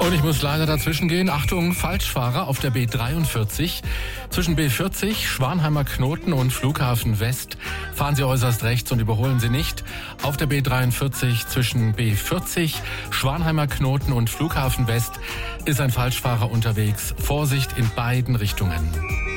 Und ich muss leider dazwischen gehen. Achtung, Falschfahrer auf der B43. Zwischen B40, Schwanheimer Knoten und Flughafen West fahren Sie äußerst rechts und überholen Sie nicht. Auf der B43 zwischen B40, Schwanheimer Knoten und Flughafen West ist ein Falschfahrer unterwegs. Vorsicht in beiden Richtungen.